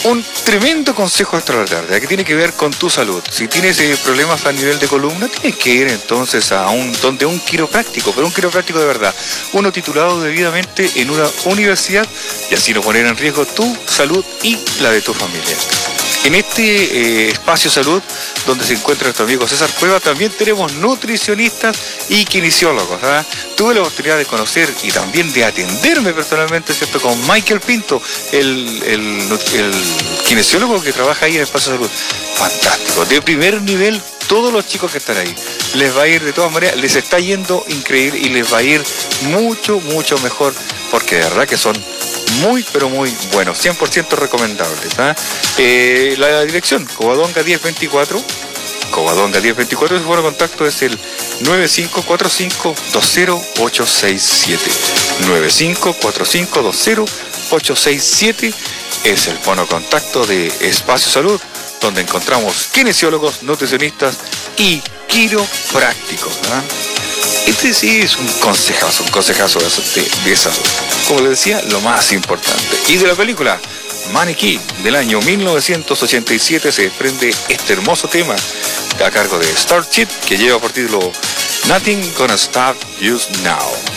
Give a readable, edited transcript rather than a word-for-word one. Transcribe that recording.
un tremendo consejo extra de la tarde, que tiene que ver con tu salud. Si tienes problemas a nivel de columna, tienes que ir entonces a donde un quiropráctico, pero un quiropráctico de verdad, uno titulado debidamente en una universidad, y así no poner en riesgo tu salud y la de tu familia. En este espacio salud, donde se encuentra nuestro amigo César Cueva, también tenemos nutricionistas y kinesiólogos. Tuve la oportunidad de conocer y también de atenderme personalmente, ¿cierto?, con Michael Pinto, el kinesiólogo que trabaja ahí en el espacio salud. Fantástico, de primer nivel. Todos los chicos que están ahí, les va a ir de todas maneras, les está yendo increíble y les va a ir mucho, mucho mejor, porque de verdad que son muy, pero muy buenos, 100% recomendables. La dirección, Covadonga 1024, Covadonga 1024, su fono de contacto es el 9545-20867, 9545-20867, es el fono de contacto de Espacio Salud, donde encontramos kinesiólogos, nutricionistas y quiroprácticos. Este sí es un consejazo de salud. Como les decía, lo más importante. Y de la película Maniquí del año 1987 se desprende este hermoso tema a cargo de Starship, que lleva por título Nothing Gonna Stop You Now.